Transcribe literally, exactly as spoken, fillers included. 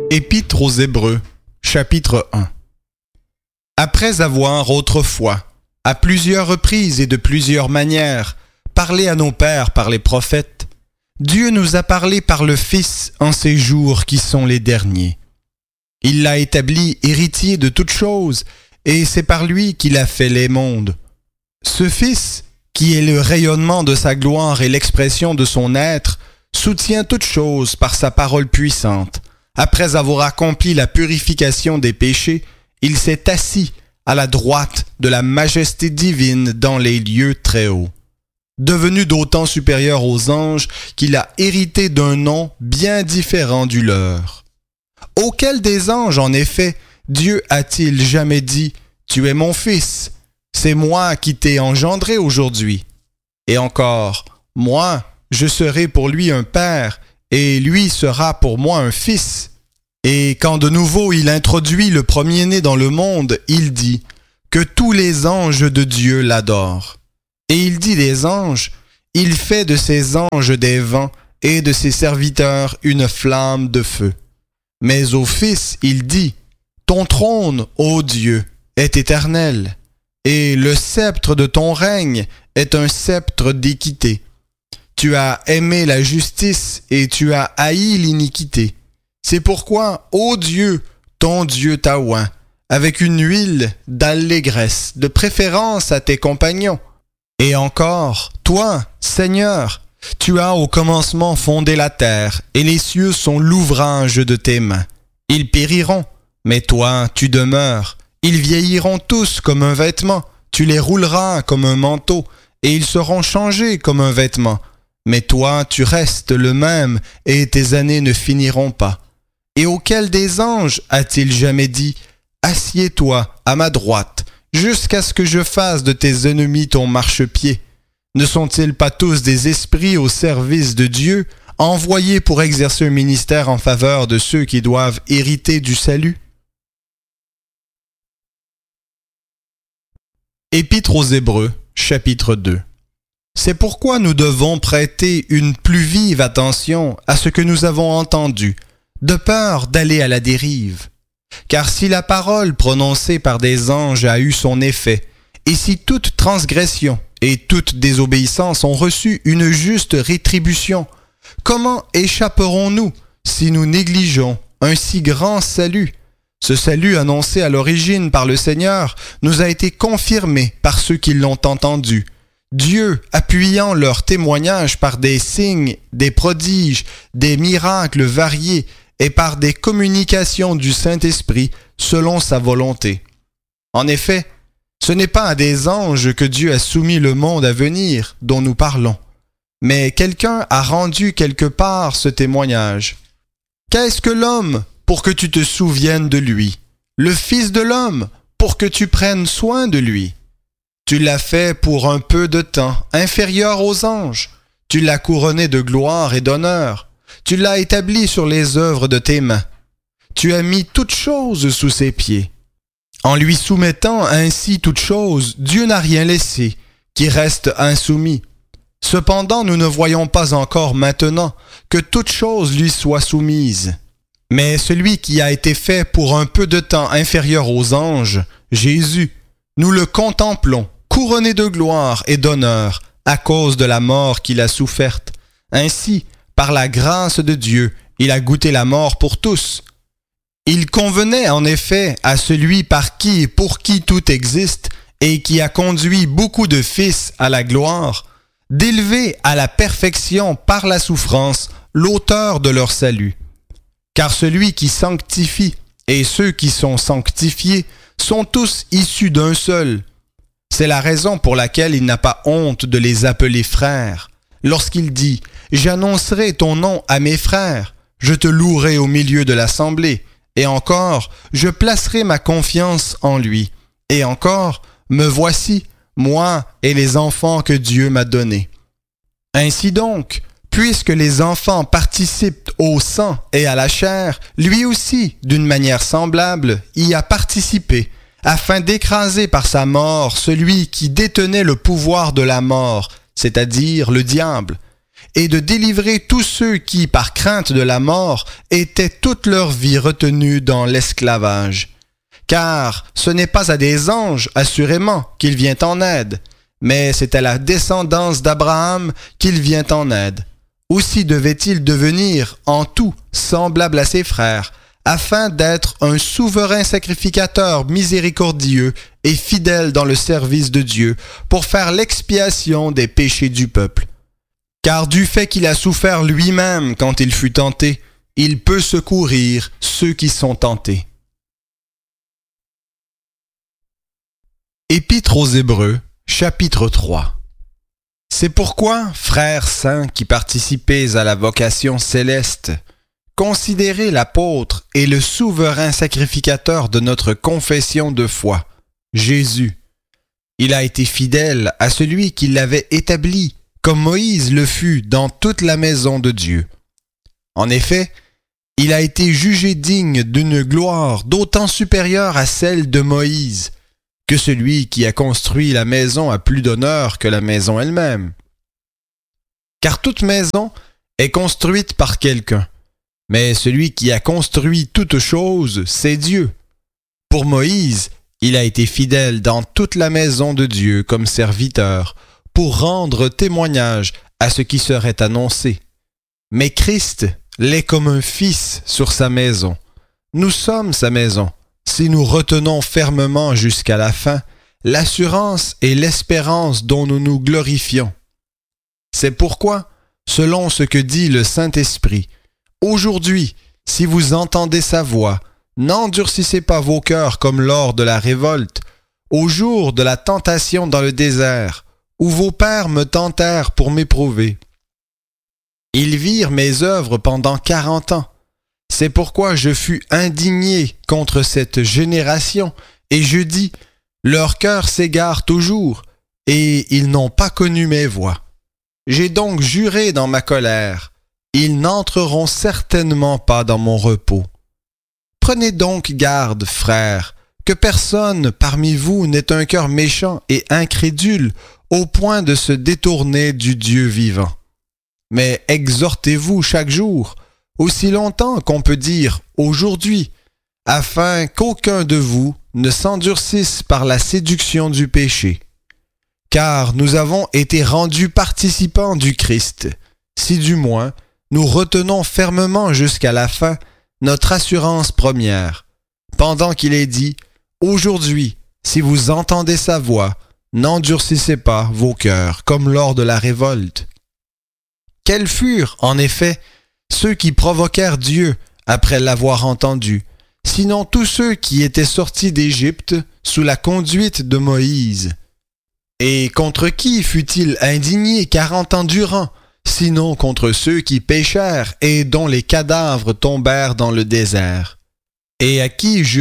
Épître aux Hébreux, chapitre un. Après avoir autrefois, à plusieurs reprises et de plusieurs manières, parlé à nos pères par les prophètes, Dieu nous a parlé par le Fils en ces jours qui sont les derniers. Il l'a établi héritier de toutes choses, et c'est par lui qu'il a fait les mondes. Ce Fils, qui est le rayonnement de sa gloire et l'expression de son être, soutient toutes choses par sa parole puissante. Après avoir accompli la purification des péchés, il s'est assis à la droite de la majesté divine dans les lieux très hauts. Devenu d'autant supérieur aux anges qu'il a hérité d'un nom bien différent du leur. Auquel des anges, en effet, Dieu a-t-il jamais dit « Tu es mon fils, c'est moi qui t'ai engendré aujourd'hui » Et encore « Moi, je serai pour lui un père, et lui sera pour moi un fils. » Et quand de nouveau il introduit le premier-né dans le monde, il dit que tous les anges de Dieu l'adorent. Et il dit des anges, il fait de ses anges des vents et de ses serviteurs une flamme de feu. Mais au Fils, il dit, ton trône, ô Dieu, est éternel, et le sceptre de ton règne est un sceptre d'équité. Tu as aimé la justice et tu as haï l'iniquité. C'est pourquoi, ô Dieu, ton Dieu t'a oint, avec une huile d'allégresse, de préférence à tes compagnons. Et encore, toi, Seigneur, tu as au commencement fondé la terre, et les cieux sont l'ouvrage de tes mains. Ils périront, mais toi, tu demeures. Ils vieilliront tous comme un vêtement, tu les rouleras comme un manteau, et ils seront changés comme un vêtement. Mais toi, tu restes le même, et tes années ne finiront pas. Et auquel des anges a-t-il jamais dit « Assieds-toi à ma droite, jusqu'à ce que je fasse de tes ennemis ton marchepied » Ne sont-ils pas tous des esprits au service de Dieu, envoyés pour exercer un ministère en faveur de ceux qui doivent hériter du salut? Épître aux Hébreux, chapitre deux. C'est pourquoi nous devons prêter une plus vive attention à ce que nous avons entendu, de peur d'aller à la dérive. Car si la parole prononcée par des anges a eu son effet, et si toute transgression et toute désobéissance ont reçu une juste rétribution, comment échapperons-nous si nous négligeons un si grand salut? Ce salut annoncé à l'origine par le Seigneur nous a été confirmé par ceux qui l'ont entendu. Dieu, appuyant leur témoignage par des signes, des prodiges, des miracles variés et par des communications du Saint-Esprit selon sa volonté. En effet, ce n'est pas à des anges que Dieu a soumis le monde à venir dont nous parlons, mais quelqu'un a rendu quelque part ce témoignage. Qu'est-ce que l'homme pour que tu te souviennes de lui? Le Fils de l'homme pour que tu prennes soin de lui? Tu l'as fait pour un peu de temps, inférieur aux anges. Tu l'as couronné de gloire et d'honneur. Tu l'as établi sur les œuvres de tes mains. Tu as mis toutes choses sous ses pieds. En lui soumettant ainsi toutes choses, Dieu n'a rien laissé, qui reste insoumis. Cependant, nous ne voyons pas encore maintenant que toutes choses lui soient soumises. Mais celui qui a été fait pour un peu de temps inférieur aux anges, Jésus, nous le contemplons, couronné de gloire et d'honneur, à cause de la mort qu'il a soufferte. Ainsi, par la grâce de Dieu, il a goûté la mort pour tous. Il convenait en effet à celui par qui et pour qui tout existe, et qui a conduit beaucoup de fils à la gloire, d'élever à la perfection par la souffrance l'auteur de leur salut. Car celui qui sanctifie et ceux qui sont sanctifiés sont tous issus d'un seul. C'est la raison pour laquelle il n'a pas honte de les appeler frères. Lorsqu'il dit « J'annoncerai ton nom à mes frères, je te louerai au milieu de l'assemblée, et encore, je placerai ma confiance en lui, et encore, me voici, moi et les enfants que Dieu m'a donnés. » Ainsi donc, puisque les enfants participent au sang et à la chair, lui aussi, d'une manière semblable, y a participé, afin d'écraser par sa mort celui qui détenait le pouvoir de la mort, c'est-à-dire le diable, et de délivrer tous ceux qui, par crainte de la mort, étaient toute leur vie retenus dans l'esclavage. Car ce n'est pas à des anges, assurément, qu'il vient en aide, mais c'est à la descendance d'Abraham qu'il vient en aide. Aussi devait-il devenir en tout semblable à ses frères, afin d'être un souverain sacrificateur miséricordieux et fidèle dans le service de Dieu, pour faire l'expiation des péchés du peuple. Car du fait qu'il a souffert lui-même quand il fut tenté, il peut secourir ceux qui sont tentés. Épître aux Hébreux, chapitre trois. C'est pourquoi, frères saints qui participez à la vocation céleste, considérez l'apôtre et le souverain sacrificateur de notre confession de foi, Jésus. Il a été fidèle à celui qui l'avait établi, comme Moïse le fut dans toute la maison de Dieu. En effet, il a été jugé digne d'une gloire d'autant supérieure à celle de Moïse, que celui qui a construit la maison a plus d'honneur que la maison elle-même. Car toute maison est construite par quelqu'un, mais celui qui a construit toute chose, c'est Dieu. Pour Moïse, il a été fidèle dans toute la maison de Dieu comme serviteur, pour rendre témoignage à ce qui serait annoncé. Mais Christ l'est comme un fils sur sa maison. Nous sommes sa maison, si nous retenons fermement jusqu'à la fin l'assurance et l'espérance dont nous nous glorifions. C'est pourquoi, selon ce que dit le Saint-Esprit, aujourd'hui, si vous entendez sa voix, n'endurcissez pas vos cœurs comme lors de la révolte, au jour de la tentation dans le désert, où vos pères me tentèrent pour m'éprouver. Ils virent mes œuvres pendant quarante ans. C'est pourquoi je fus indigné contre cette génération, et je dis, leur cœur s'égare toujours, et ils n'ont pas connu mes voies. J'ai donc juré dans ma colère, ils n'entreront certainement pas dans mon repos. Prenez donc garde, frères, que personne parmi vous n'ait un cœur méchant et incrédule au point de se détourner du Dieu vivant. Mais exhortez-vous chaque jour, aussi longtemps qu'on peut dire aujourd'hui, afin qu'aucun de vous ne s'endurcisse par la séduction du péché. Car nous avons été rendus participants du Christ, si du moins nous retenons fermement jusqu'à la fin notre assurance première, pendant qu'il est dit « Aujourd'hui, si vous entendez sa voix, n'endurcissez pas vos cœurs comme lors de la révolte. » Quels furent, en effet, ceux qui provoquèrent Dieu après l'avoir entendu, sinon tous ceux qui étaient sortis d'Égypte sous la conduite de Moïse? Et contre qui fut-il indigné quarante ans durant, sinon contre ceux qui péchèrent et dont les cadavres tombèrent dans le désert? Et à qui